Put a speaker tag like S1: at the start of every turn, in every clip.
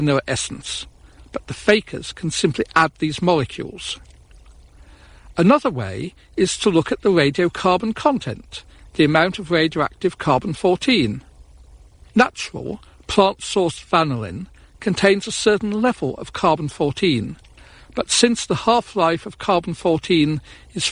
S1: vanilla essence, but the fakers can simply add these molecules. Another way is to look at the radiocarbon content, the amount of radioactive carbon-14. Natural, plant-sourced vanillin contains a certain level of carbon-14, but since the half-life of carbon-14 is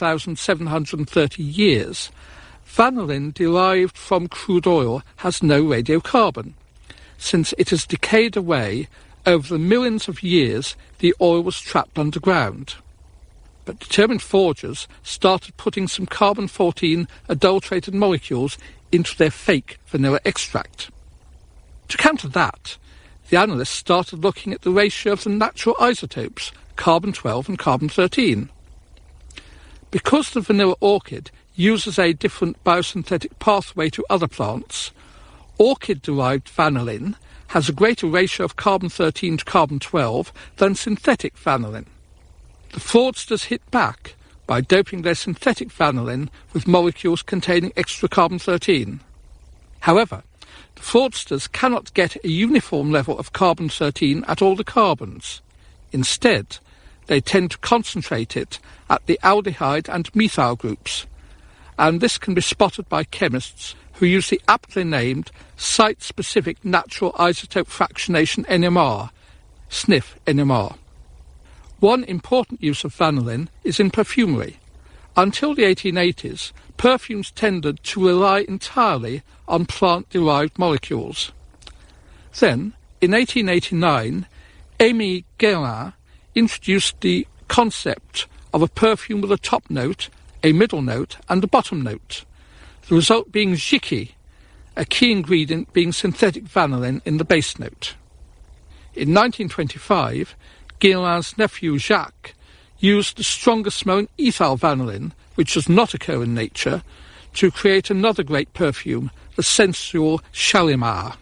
S1: 5,730 years, vanillin derived from crude oil has no radiocarbon, since it has decayed away over the millions of years the oil was trapped underground. But determined forgers started putting some carbon-14 adulterated molecules into their fake vanilla extract. To counter that, the analysts started looking at the ratio of the natural isotopes, carbon-12 and carbon-13. Because the vanilla orchid uses a different biosynthetic pathway to other plants, orchid-derived vanillin has a greater ratio of carbon-13 to carbon-12 than synthetic vanillin. The fraudsters hit back by doping their synthetic vanillin with molecules containing extra carbon-13. However, the fraudsters cannot get a uniform level of carbon-13 at all the carbons. Instead, they tend to concentrate it at the aldehyde and methyl groups, and this can be spotted by chemists who use the aptly named Site-Specific Natural Isotope Fractionation NMR, SNF NMR. One important use of vanillin is in perfumery. Until the 1880s, perfumes tended to rely entirely on plant-derived molecules. Then, in 1889, Aimé Guérin introduced the concept of a perfume with a top note, a middle note, and a bottom note, the result being Jicky, a key ingredient being synthetic vanillin in the base note. In 1925, Guérin's nephew Jacques used the stronger-smelling ethyl vanillin, which does not occur in nature, to create another great perfume, the sensual Shalimar.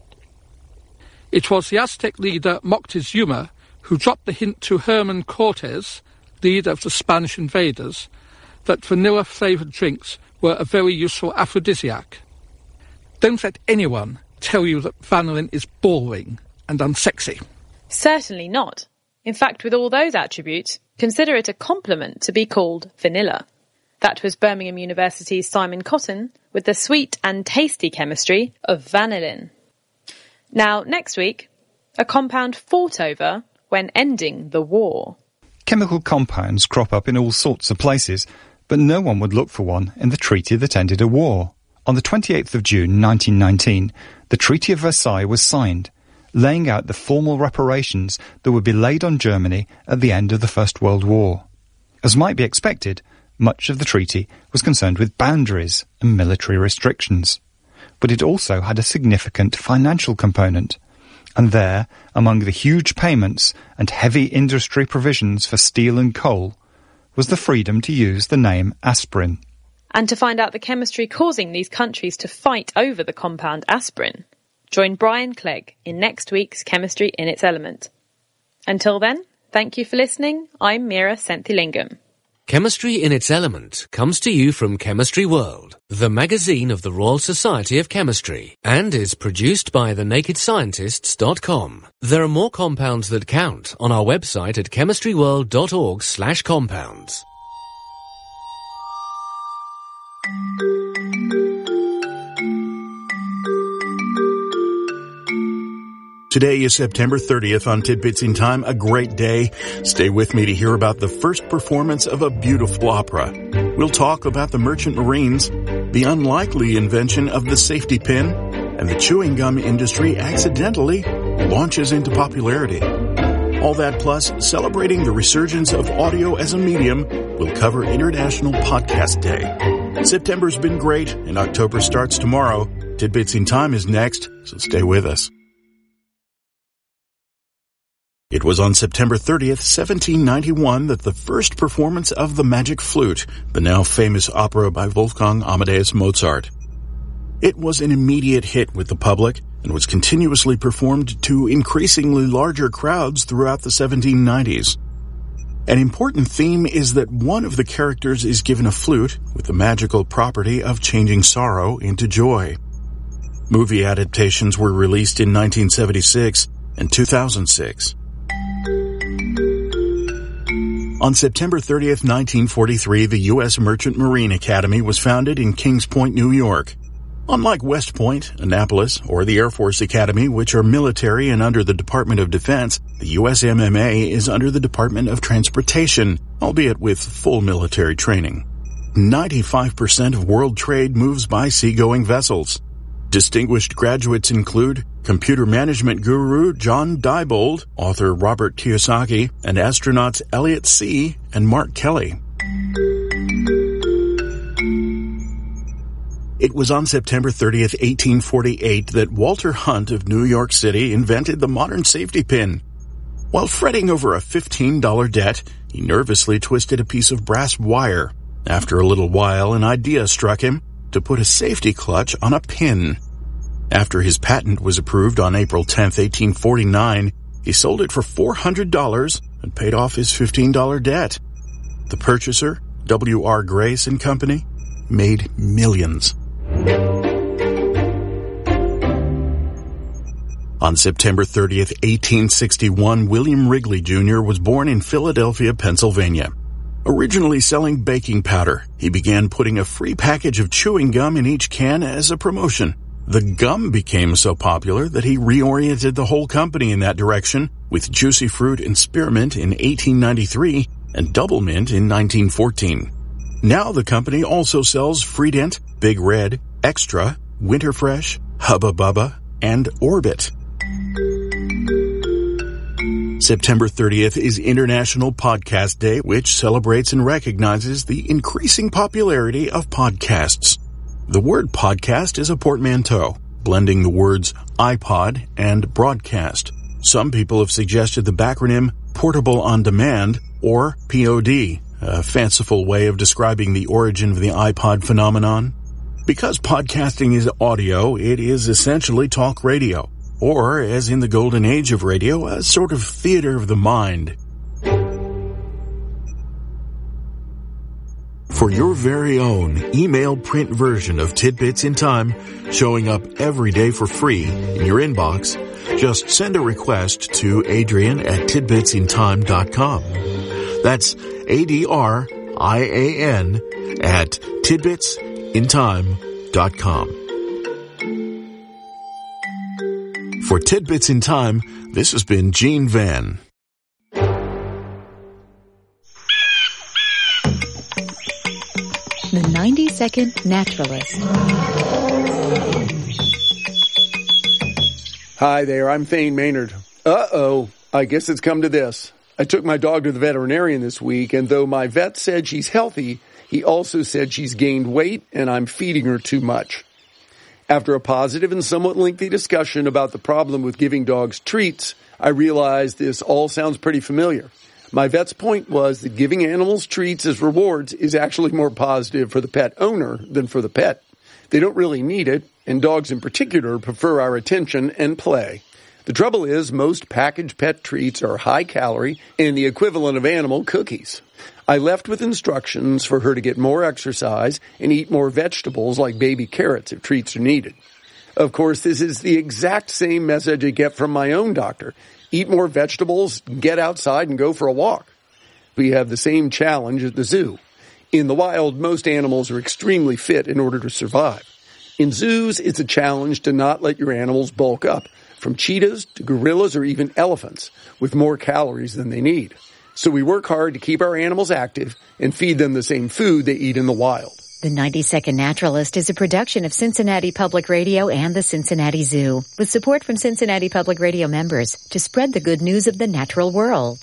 S1: It was the Aztec leader Moctezuma who dropped the hint to Herman Cortés, leader of the Spanish invaders, that vanilla-flavoured drinks were a very useful aphrodisiac. Don't let anyone tell you that vanillin is boring and unsexy.
S2: Certainly not. In fact, with all those attributes, consider it a compliment to be called vanilla. That was Birmingham University's Simon Cotton with the sweet and tasty chemistry of vanillin. Now, next week, a compound fought over when ending the war.
S3: Chemical compounds crop up in all sorts of places, but no one would look for one in the treaty that ended a war. On the 28th of June 1919, the Treaty of Versailles was signed, laying out the formal reparations that would be laid on Germany at the end of the First World War. As might be expected, much of the treaty was concerned with boundaries and military restrictions. But it also had a significant financial component. And there, among the huge payments and heavy industry provisions for steel and coal, was the freedom to use the name aspirin.
S2: And to find out the chemistry causing these countries to fight over the compound aspirin, join Brian Clegg in next week's Chemistry in its Element. Until then, thank you for listening. I'm Mira Senthilingam.
S4: Chemistry in its Element comes to you from Chemistry World, the magazine of the Royal Society of Chemistry, and is produced by thenakedscientists.com. There are more compounds that count on our website at chemistryworld.org/compounds.
S5: Today is September 30th on Tidbits in Time, a great day. Stay with me to hear about the first performance of a beautiful opera. We'll talk about the Merchant Marines, the unlikely invention of the safety pin, and the chewing gum industry accidentally launches into popularity. All that plus celebrating the resurgence of audio as a medium. We'll cover International Podcast Day. September's been great, and October starts tomorrow. Tidbits in Time is next, so stay with us. It was on September 30th, 1791 that the first performance of The Magic Flute, the now famous opera by Wolfgang Amadeus Mozart. It was an immediate hit with the public and was continuously performed to increasingly larger crowds throughout the 1790s. An important theme is that one of the characters is given a flute with the magical property of changing sorrow into joy. Movie adaptations were released in 1976, and 2006. On September 30th, 1943, the U.S. Merchant Marine Academy was founded in Kings Point, New York. Unlike West Point, Annapolis, or the Air Force Academy, which are military and under the Department of Defense, the USMMA is under the Department of Transportation, albeit with full military training. 95% of world trade moves by seagoing vessels. Distinguished graduates include computer management guru John Diebold, author Robert Kiyosaki, and astronauts Elliot See and Mark Kelly. It was on September 30th, 1848 that Walter Hunt of New York City invented the modern safety pin. While fretting over a $15 debt, he nervously twisted a piece of brass wire. After a little while, an idea struck him to put a safety clutch on a pin. After his patent was approved on April 10th, 1849, he sold it for $400 and paid off his $15 debt. The purchaser, W.R. Grace and Company, made millions. On September 30th, 1861, William Wrigley Jr. was born in Philadelphia, Pennsylvania. Originally selling baking powder, he began putting a free package of chewing gum in each can as a promotion. The gum became so popular that he reoriented the whole company in that direction, with Juicy Fruit and Spearmint in 1893 and Double Mint in 1914. Now the company also sells Freedent, Big Red, Extra, Winterfresh, Hubba Bubba, and Orbit. September 30th is International Podcast Day, which celebrates and recognizes the increasing popularity of podcasts. The word podcast is a portmanteau, blending the words iPod and broadcast. Some people have suggested the backronym Portable on Demand, or POD, a fanciful way of describing the origin of the iPod phenomenon. Because podcasting is audio, it is essentially talk radio, or, as in the golden age of radio, a sort of theater of the mind. For your very own email print version of Tidbits in Time, showing up every day for free in your inbox, just send a request to Adrian@tidbitsintime.com. That's ADRIAN at tidbitsintime.com. For Tidbits in Time, this has been Gene Van.
S6: The 90-Second Naturalist.
S7: Hi there, I'm Thane Maynard. Uh-oh, I guess it's come to this. I took my dog to the veterinarian this week, and though my vet said she's healthy, he also said she's gained weight and I'm feeding her too much. After a positive and somewhat lengthy discussion about the problem with giving dogs treats, I realized this all sounds pretty familiar. My vet's point was that giving animals treats as rewards is actually more positive for the pet owner than for the pet. They don't really need it, and dogs in particular prefer our attention and play. The trouble is, most packaged pet treats are high calorie and the equivalent of animal cookies. I left with instructions for her to get more exercise and eat more vegetables like baby carrots if treats are needed. Of course, this is the exact same message I get from my own doctor. Eat more vegetables, get outside, and go for a walk. We have the same challenge at the zoo. In the wild, most animals are extremely fit in order to survive. In zoos, it's a challenge to not let your animals bulk up, from cheetahs to gorillas or even elephants, with more calories than they need. So we work hard to keep our animals active and feed them the same food they eat in the wild.
S6: The 90-Second Naturalist is a production of Cincinnati Public Radio and the Cincinnati Zoo, with support from Cincinnati Public Radio members to spread the good news of the natural world.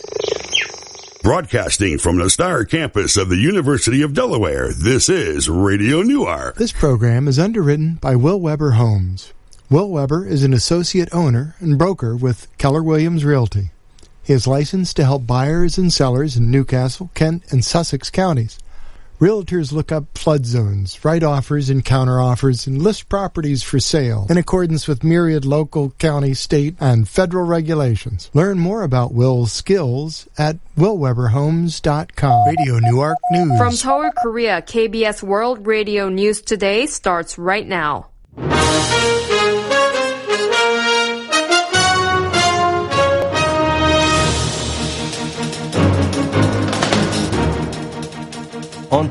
S8: Broadcasting from the Star campus of the University of Delaware, this is Radio Noir.
S9: This program is underwritten by Will Weber Homes. Will Weber is an associate owner and broker with Keller Williams Realty. He is licensed to help buyers and sellers in Newcastle, Kent, and Sussex counties. Realtors look up flood zones, write offers and counteroffers, and list properties for sale in accordance with myriad local, county, state, and federal regulations. Learn more about Will's skills at willweberhomes.com. Radio Newark News.
S10: From Seoul, Korea, KBS World Radio News Today starts right now.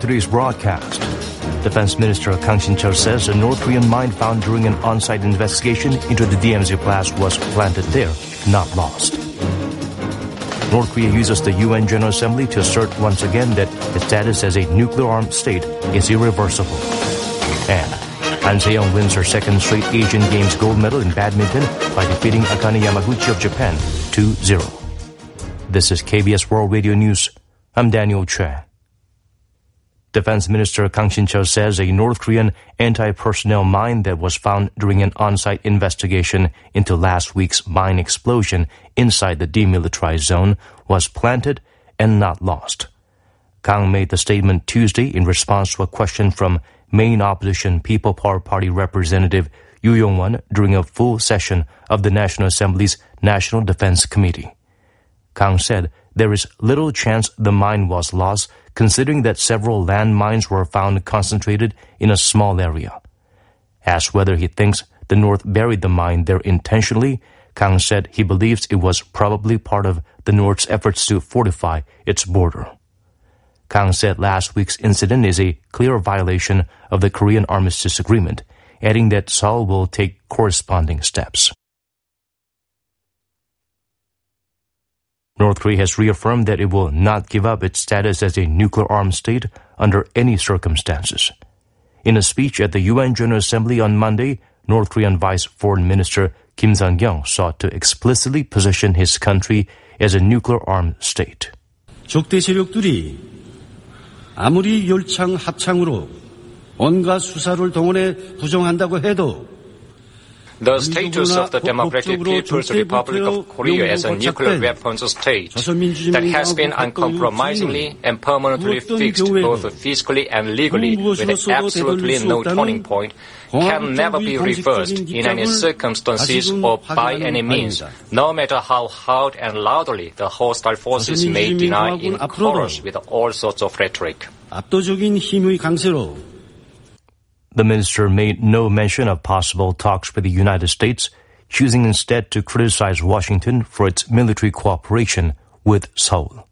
S11: today's broadcast. Defense Minister Kang Shin-cheol says a North Korean mine found during an on-site investigation into the DMZ blast was planted there, not lost. North Korea uses the UN General Assembly to assert once again that its status as a nuclear-armed state is irreversible. And Han Se-young wins her second straight Asian Games gold medal in badminton by defeating Akane Yamaguchi of Japan 2-0. This is KBS World Radio News. I'm Daniel Choi. Defense Minister Kang Shin-cheol says a North Korean anti-personnel mine that was found during an on-site investigation into last week's mine explosion inside the demilitarized zone was planted and not lost. Kang made the statement Tuesday in response to a question from main opposition People Power Party representative Yoo Yong-won during a full session of the National Assembly's National Defense Committee. Kang said there is little chance the mine was lost, considering that several landmines were found concentrated in a small area. Asked whether he thinks the North buried the mine there intentionally, Kang said he believes it was probably part of the North's efforts to fortify its border. Kang said last week's incident is a clear violation of the Korean Armistice Agreement, adding that Seoul will take corresponding steps. North Korea has reaffirmed that it will not give up its status as a nuclear-armed state under any circumstances. In a speech at the UN General Assembly on Monday, North Korean Vice Foreign Minister Kim Sun-kyung sought to explicitly position his country as a nuclear-armed state.
S12: 적대 세력들이 아무리 열창 합창으로 온갖 수사를 동원해 부정한다고 해도
S13: The status of the Democratic People's Republic of Korea as a nuclear weapons state that has been uncompromisingly and permanently fixed both physically and legally with absolutely no turning point can never be reversed in any circumstances or by any means, no matter how hard and loudly the hostile forces may deny in chorus with all sorts of rhetoric.
S12: 압도적인 힘의 강세로
S11: The minister made no mention of possible talks with the United States, choosing instead to criticize Washington for its military cooperation with Seoul.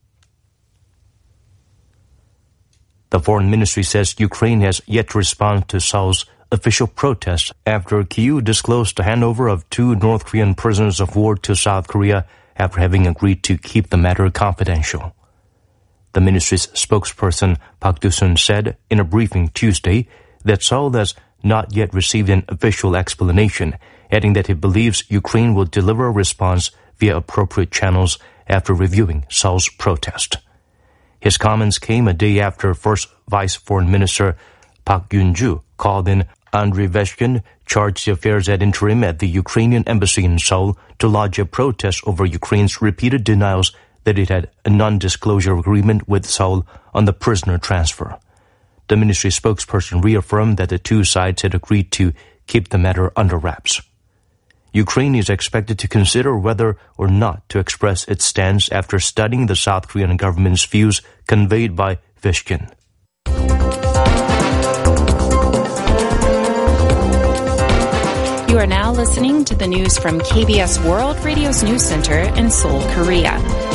S11: The foreign ministry says Ukraine has yet to respond to Seoul's official protest after Kyiv disclosed the handover of 2 North Korean prisoners of war to South Korea after having agreed to keep the matter confidential. The ministry's spokesperson Park Do-sun said in a briefing Tuesday that Seoul has not yet received an official explanation, adding that he believes Ukraine will deliver a response via appropriate channels after reviewing Seoul's protest. His comments came a day after First Vice Foreign Minister Park Yun-ju called in Andriy Veshkin, chargé d'affaires ad interim at the Ukrainian embassy in Seoul, to lodge a protest over Ukraine's repeated denials that it had a non-disclosure agreement with Seoul on the prisoner transfer. The ministry spokesperson reaffirmed that the two sides had agreed to keep the matter under wraps. Ukraine is expected to consider whether or not to express its stance after studying the South Korean government's views conveyed by Veshkin.
S14: You are now listening to the news from KBS World Radio's News Center in Seoul, Korea.